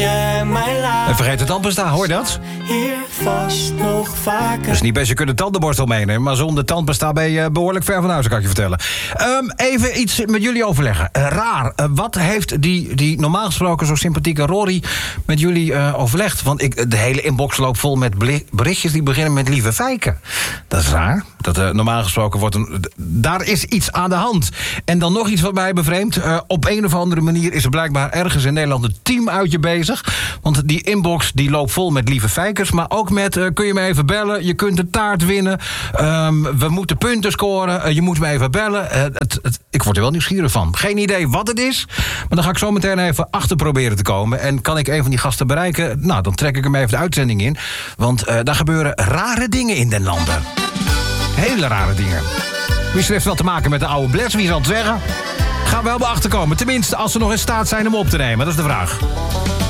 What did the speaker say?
je mij laat. En vergeet het tandpasta, hoor je dat? Hier vast nog vaker. Dat is niet best, je kunt de tandenborstel meenemen, maar zonder tandpasta ben je behoorlijk ver van huis, kan ik je vertellen. Even iets met jullie overleggen. Raar, wat heeft die normaal gesproken zo sympathieke Rory met jullie overlegd? Want de hele inbox loopt vol met berichtjes die beginnen met lieve Fijke. Dat is raar. Dat normaal gesproken daar is iets aan de hand. En dan nog iets wat mij bevreemdt. Op een of andere manier is er blijkbaar ergens in Nederland een teamuitje bezig. Want die inbox die loopt vol met lieve Fijkers, maar ook met kun je me even bellen, je kunt de taart winnen, we moeten punten scoren, je moet me even bellen. Ik word er wel nieuwsgierig van. Geen idee wat het is, maar dan ga ik zo meteen even achter proberen te komen. En kan ik een van die gasten bereiken, nou, dan trek ik hem even de uitzending in. Want daar gebeuren rare dingen in den landen. Hele rare dingen. Misschien heeft het wel te maken met de oude Bless, wie zal het zeggen? Gaan we wel bij achterkomen. Tenminste, als ze nog in staat zijn om op te nemen. Dat is de vraag.